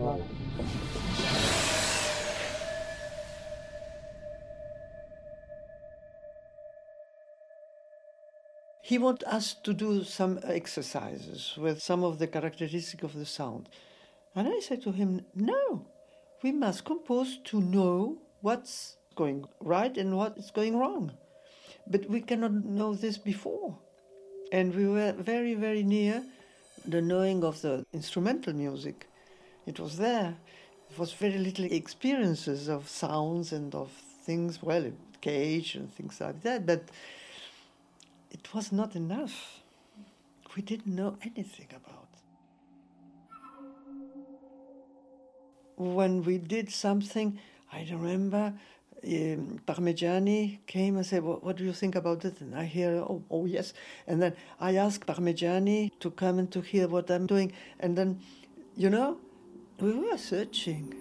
He wanted us to do some exercises with some of the characteristics of the sound. And I said to him, no, we must compose to know what's going right and what is going wrong. But we cannot know this before. And we were very, very near the knowing of the instrumental music. It was there. It was very little experiences of sounds and of things, well, cage and things like that, but it was not enough. We didn't know anything about. When we did something, I remember Parmigiani came and said, what do you think about it? And I hear, oh yes. And then I asked Parmigiani to come and to hear what I'm doing. And then, we were searching.